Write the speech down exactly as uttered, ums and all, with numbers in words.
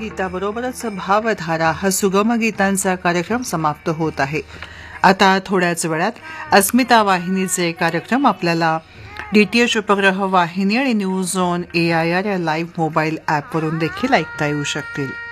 गीताबरोबरच भावधारा हा सुगम गीतांचा कार्यक्रम समाप्त होत आहे. आता थोड्याच वेळात अस्मिता वाहिनीचे कार्यक्रम आपल्याला डीटीएच उपग्रह वाहिनी आणि news on A I R या लाईव्ह मोबाईल ॲपवरून देखील ऐकता येऊ शकतील.